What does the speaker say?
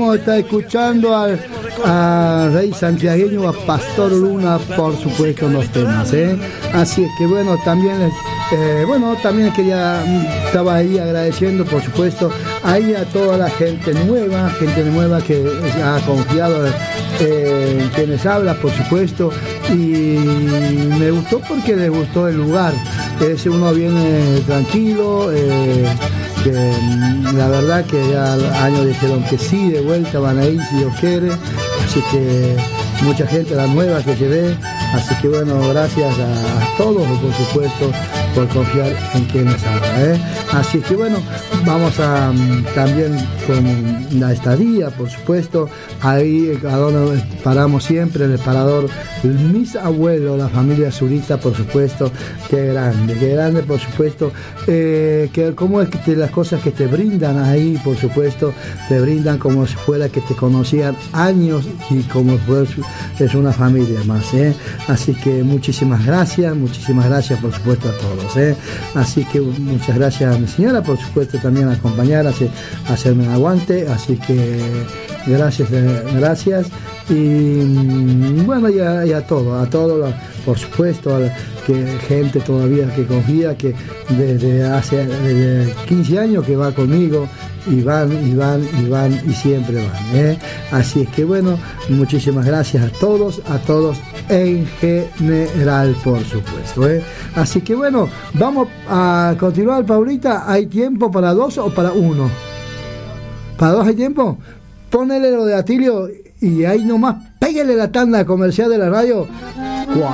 vamos a estar escuchando a Rey Santiagueño, a Pastor Luna, por supuesto, en los temas, ¿eh? Así es que bueno, también estaba ahí agradeciendo, por supuesto, ahí a toda la gente nueva que ha confiado en quienes habla, por supuesto, y me gustó porque les gustó el lugar. Uno viene tranquilo, que la verdad que ya al año dijeron que sí, de vuelta van a ir si Dios quiere, así que mucha gente, la nueva que se ve, así que bueno, gracias a todos, por supuesto, por confiar en quienes hablan, ¿eh? Así que bueno, vamos a también con la estadía, por supuesto, ahí a donde paramos siempre, en el parador mis abuelos, la familia Zurita, por supuesto, qué grande, por supuesto, que cómo es que las cosas que te brindan ahí, por supuesto, te brindan como si fuera que te conocían años y como es una familia más, ¿eh? Así que muchísimas gracias, por supuesto, a todos, ¿eh? Así que muchas gracias a mi señora, por supuesto, también a acompañar, a hacerme el aguante, así que gracias, y bueno, y a todo, por supuesto, que gente todavía que confía, que desde 15 años que va conmigo, y van y siempre van, ¿eh? Así es que bueno, muchísimas gracias a todos en general, por supuesto, ¿eh? Así que bueno, vamos a continuar, Paulita. ¿Hay tiempo para 2 o para 1? ¿Para 2 hay tiempo? Ponele lo de Atilio y ahí nomás pégale la tanda comercial de la radio